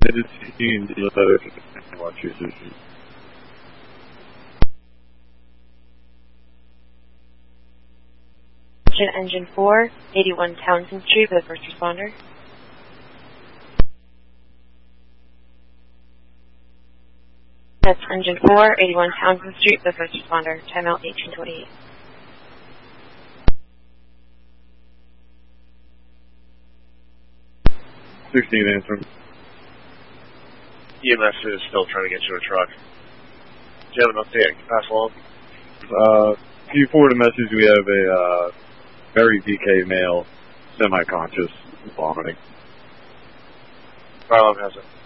It is 16 to watch your sushi. Engine 4, 81 Townsend Street for the first responder. That's Engine 4, 81 Townsend Street for the first responder. Timeout 1828. Answer. EMS is still trying to get you a truck. Do you have an update I can pass along? Can you forward a message? We have a very DK male, semi-conscious, vomiting. Farlem has it.